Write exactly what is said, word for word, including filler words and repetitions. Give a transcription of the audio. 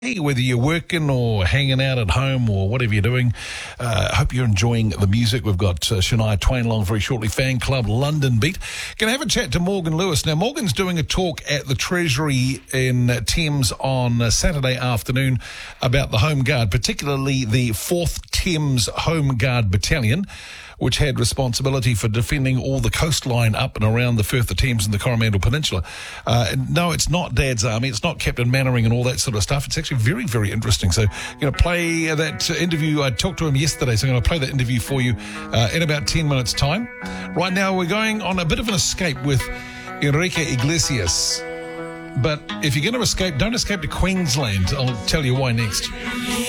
Hey, whether you're working or hanging out at home or whatever you're doing, I uh, hope you're enjoying the music. We've got uh, Shania Twain along very shortly, Fan Club London Beat. Going to have a chat to Morgan Lewis. Now, Morgan's doing a talk at the Treasury in uh, Thames on uh, Saturday afternoon about the Home Guard, particularly the fourth Thames Home Guard Battalion, which had responsibility for defending all the coastline up and around the Firth of Thames and the Coromandel Peninsula. Uh, no, it's not Dad's Army. It's not Captain Mannering and all that sort of stuff. It's actually very, very interesting. So I'm going to play that interview. I talked to him yesterday, so I'm going to play that interview for you uh, in about ten minutes' time. Right now, we're going on a bit of an escape with Enrique Iglesias. But if you're going to escape, don't escape to Queensland. I'll tell you why next.